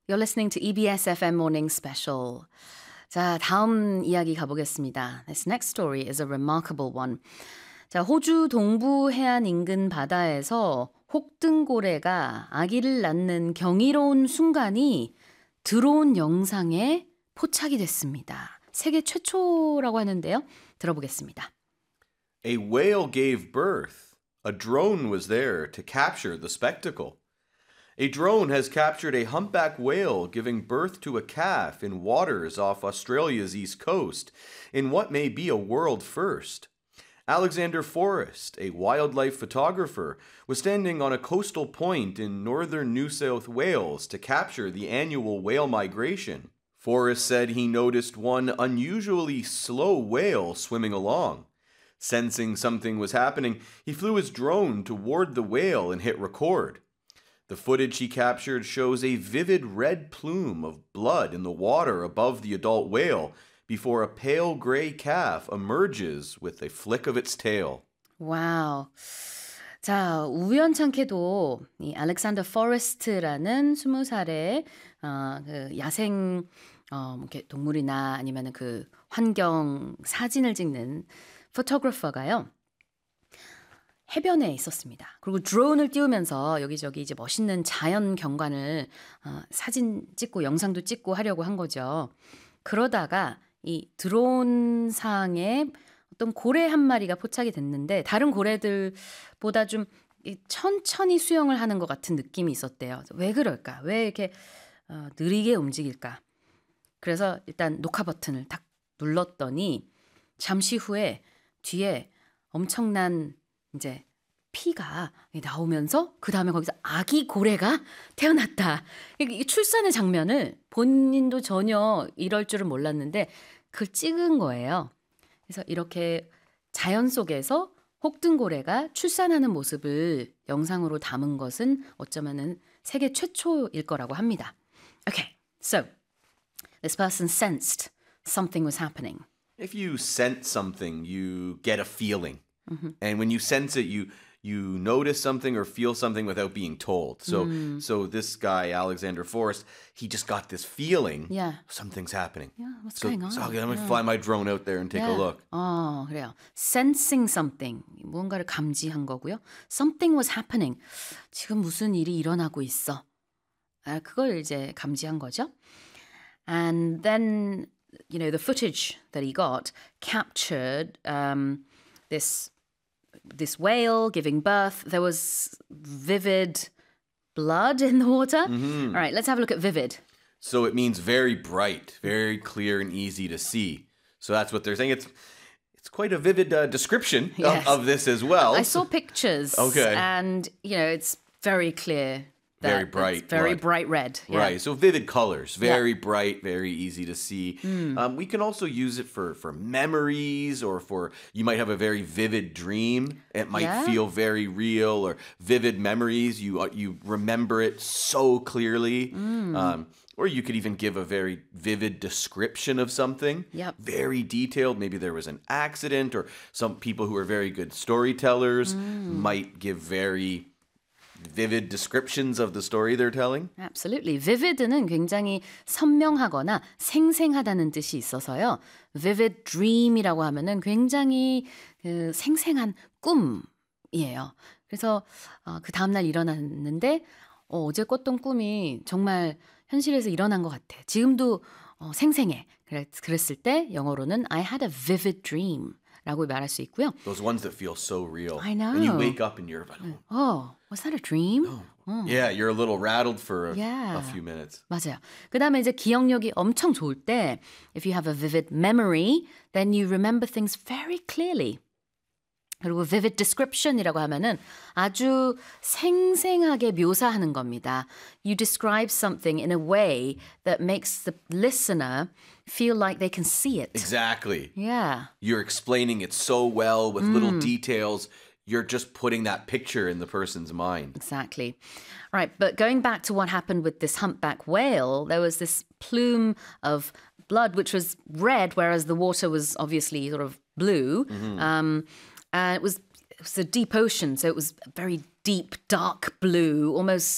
You're listening to EBS FM Morning Special. 자, 다음 이야기 가보겠습니다. This next story is a remarkable one. 자, 호주 동부 해안 인근 바다에서 혹등고래가 아기를 낳는 경이로운 순간이 드론 영상에 포착이 됐습니다. 세계 최초라고 하는데요. 들어보겠습니다. A whale gave birth. A drone was there to capture the spectacle. A drone has captured a humpback whale giving birth to a calf in waters off Australia's east coast, in what may be a world first. Alexander Forrest, a wildlife photographer, was standing on a coastal point in northern New South Wales to capture the annual whale migration. Forrest said he noticed one unusually slow whale swimming along. Sensing something was happening, he flew his drone toward the whale and hit record. The footage he captured shows a vivid red plume of blood in the water above the adult whale before a pale gray calf emerges with a flick of its tail. 와우. 자, 우연찮게도 이 알렉산더 포레스트라는 20살의 그 야생 이렇게 동물이나 아니면 그 환경 사진을 찍는 포토그래퍼가요. 해변에 있었습니다. 그리고 드론을 띄우면서 여기저기 이제 멋있는 자연 경관을 사진 찍고 영상도 찍고 하려고 한 거죠. 그러다가 이 드론상에 어떤 고래 한 마리가 포착이 됐는데 다른 고래들보다 좀 천천히 수영을 하는 것 같은 느낌이 있었대요. 왜 그럴까? 왜 이렇게 느리게 움직일까? 그래서 일단 녹화 버튼을 딱 눌렀더니 잠시 후에 뒤에 엄청난 이제 피가 나오면서 그 다음에 거기서 아기 고래가 태어났다. 이 출산의 장면을 본인도 전혀 이럴 줄은 몰랐는데 그걸 찍은 거예요. 그래서 이렇게 자연 속에서 혹등고래가 출산하는 모습을 영상으로 담은 것은 어쩌면은 세계 최초일 거라고 합니다. Okay, so this person sensed something was happening. If you sense something, you get a feeling. And when you sense it, you notice something or feel something without being told. So this guy, Alexander Forrest, he just got this feeling. Yeah. Something's happening. Yeah, what's going on? So okay, I'm going to fly my drone out there and take a look. 그래요. Sensing something. 무언가를 감지한 거고요. Something was happening. 지금 무슨 일이 일어나고 있어. 그걸 이제 감지한 거죠. And then, you know, the footage that he got captured this whale giving birth. There was vivid blood in the water. All right, let's have a look at vivid. So it means very bright, very clear and easy to see. So that's what they're saying. It's quite a vivid description of this as well. I saw pictures. Okay. And, you know, it's very clear. Very bright. It's very bright red. Yeah. Right. So vivid colors. Very bright, very easy to see. We can also use it for memories or for, you might have a very vivid dream. It might feel very real or vivid memories. You remember it so clearly. Or you could even give a very vivid description of something. Yep. Very detailed. Maybe there was an accident or some people who are very good storytellers might give very vivid descriptions of the story they're telling? Absolutely. Vivid는 굉장히 선명하거나 생생하다는 뜻이 있어서요. Vivid dream이라고 하면은 굉장히 생생한 꿈이에요. 그래서 그 다음날 일어났는데 어제 꿨던 꿈이 정말 현실에서 일어난 것 같아. 지금도 생생해. 그랬을 때 영어로는 I had a vivid dream. 라고 말할 수 있고요. Those ones that feel so real. I know. And you wake up and you're like, was that a dream? Yeah, you're a little rattled for a few minutes. 맞아요. 그 다음에 이제 기억력이 엄청 좋을 때 if you have a vivid memory, then you remember things very clearly. 그리고 vivid description이라고 하면은 아주 생생하게 묘사하는 겁니다. You describe something in a way that makes the listener feel like they can see it. Exactly. Yeah. You're explaining it so well with little details. You're just putting that picture in the person's mind. Exactly. Right, but going back to what happened with this humpback whale, there was this plume of blood which was red, whereas the water was obviously sort of blue. It was a deep ocean, so it was very deep, dark blue, almost